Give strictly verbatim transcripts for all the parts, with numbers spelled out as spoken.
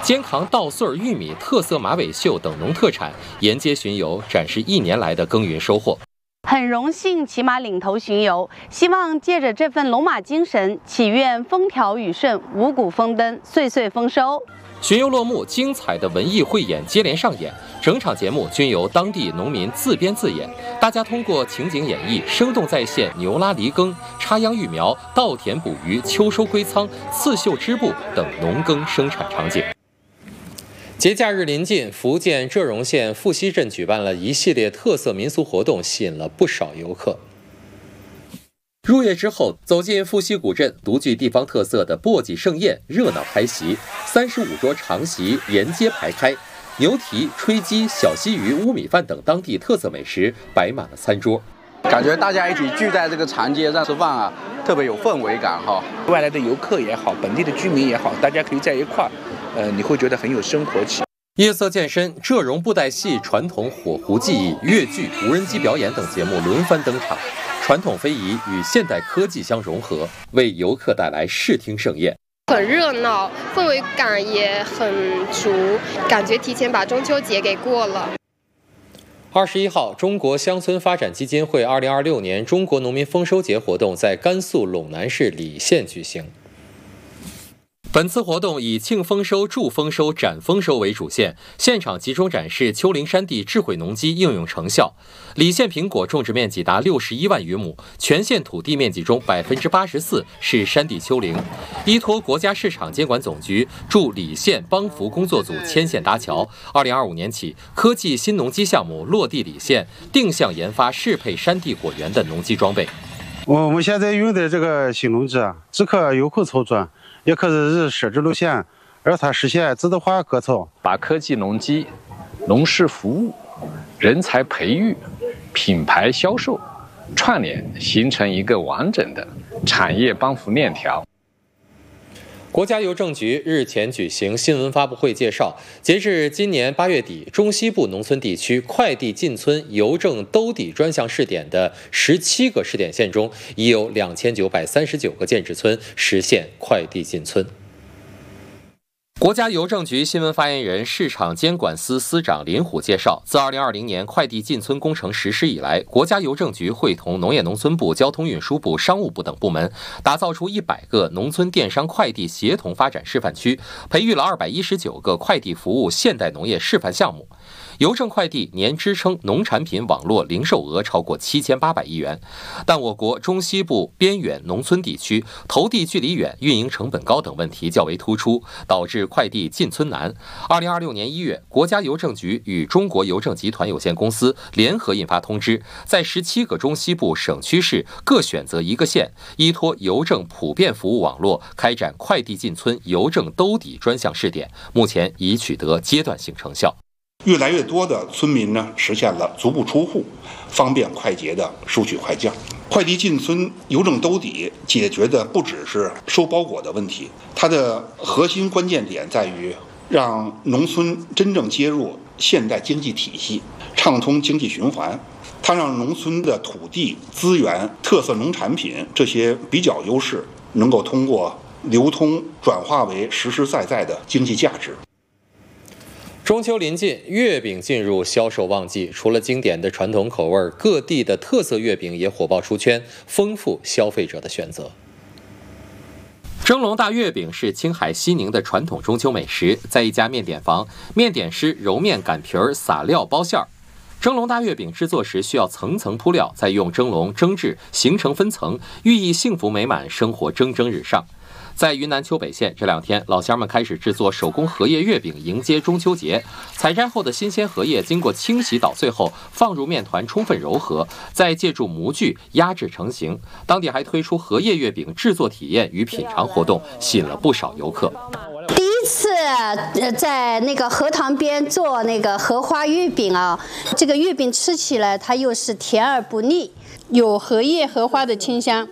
肩扛稻穗、玉米、特色马尾绣等农特产，沿街巡游，展示一年来的耕耘收获。 很荣幸骑马领头巡游，希望借着这份龙马精神，祈愿风调雨顺、五谷丰登、岁岁丰收。 巡游落幕，精彩的文艺汇演接连上演，整场节目均由当地农民自编自演，大家通过情景演绎，生动再现牛拉犁耕、插秧育苗、稻田捕鱼、秋收归仓、刺绣织布等农耕生产场景。节假日临近，福建浙荣县富溪镇举办了一系列特色民俗活动，吸引了不少游客。入夜之后，走进富溪古镇，独具地方特色的簸箕盛宴热闹开席，三十五桌长席沿街排开，牛蹄、吹鸡、小溪鱼、乌米饭等当地特色美食摆满了餐桌。 感觉大家一起聚在这个长街上吃饭啊，特别有氛围感哈。 外来的游客也好，本地的居民也好，大家可以在一块儿，呃，你会觉得很有生活气。 夜色渐深，浙荣布袋戏、传统火狐技艺、越剧、无人机表演等节目轮番登场，传统非遗与现代科技相融合，为游客带来视听盛宴。 很热闹，氛围感也很足，感觉提前把中秋节给过了。 二十一号，中国乡村发展基金会二零二六年中国农民丰收节活动在甘肃陇南市礼县举行。本次活动以庆丰收、祝丰收、展丰收为主线，现场集中展示丘陵山地智慧农机应用成效。礼县苹果种植面积达六十一万余亩，全县土地面积中百分之八十四是山地丘陵。依托国家市场监管总局驻礼县帮扶工作组牵线搭桥，二零二五年起，科技新农机项目落地礼县，定向研发适配山地果园的农机装备。 我们现在用的这个新农机啊，只可有口操作，也可是设置路线，而它实现自动化割草， 把科技农机、农事服务、人才培育、品牌销售串联，形成一个完整的产业帮扶链条。 国家邮政局日前举行新闻发布会，介绍，截至今年八月底，中西部农村地区快递进村邮政兜底专项试点的十七个试点县中，已有两千九百三十九个建制村实现快递进村。国家邮政局新闻发言人、市场监管司司长林虎介绍，自二零二零年快递进村工程实施以来，国家邮政局会同农业农村部、交通运输部、商务部等部门，打造出一百个农村电商快递协同发展示范区，培育了二百一十九个快递服务现代农业示范项目。邮政快递年支撑农产品网络零售额超过七千八百亿元，但我国中西部边远农村地区投递距离远、运营成本高等问题较为突出，导致快递进村难。二零二六年一月，国家邮政局与中国邮政集团有限公司联合印发通知，在十七个中西部省区市各选择一个县，依托邮政普遍服务网络开展快递进村邮政兜底专项试点，目前已取得阶段性成效。 越来越多的村民呢，实现了足不出户、方便快捷的收取快件。快递进村邮政兜底解决的不只是收包裹的问题，它的核心关键点在于让农村真正接入现代经济体系，畅通经济循环。它让农村的土地资源、特色农产品这些比较优势，能够通过流通转化为实实在在的经济价值。 中秋临近，月饼进入销售旺季，除了经典的传统口味，各地的特色月饼也火爆出圈，丰富消费者的选择。蒸笼大月饼是青海西宁的传统中秋美食，在一家面点房，面点师揉面、擀皮儿、撒料、包馅儿。蒸笼大月饼制作时需要层层铺料，再用蒸笼蒸制，形成分层，寓意幸福美满，生活蒸蒸日上。在云南丘北县，这两天老乡们开始制作手工荷叶月饼，迎接中秋节。采摘后的新鲜荷叶经过清洗捣碎后，放入面团充分揉合，再借助模具压制成型。当地还推出荷叶月饼制作体验与品尝活动，吸引了不少游客。 第一次在那个荷塘边做那个荷花月饼啊，这个月饼吃起来它又是甜而不腻，有荷叶荷花的清香。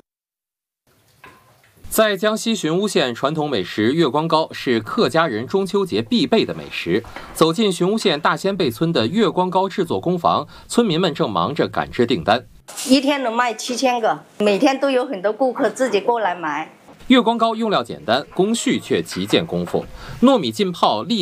在江西寻乌县，传统美食月光糕是客家人中秋节必备的美食。走进寻乌县大仙贝村的月光糕制作工坊，村民们正忙着赶制订单。 一天能卖七千个，每天都有很多顾客自己过来买。 月光糕用料简单，工序却极见功夫。糯米浸泡，粒